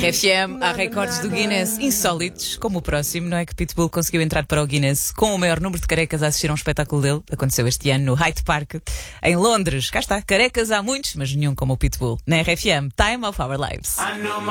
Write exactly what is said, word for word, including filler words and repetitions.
R F M, há recordes do Guinness insólitos, como o próximo, não é? Que Pitbull conseguiu entrar para o Guinness com o maior número de carecas a assistir a um espetáculo dele. Aconteceu este ano no Hyde Park, em Londres. Cá está, carecas há muitos, mas nenhum como o Pitbull. Na R F M, Time of Our Lives.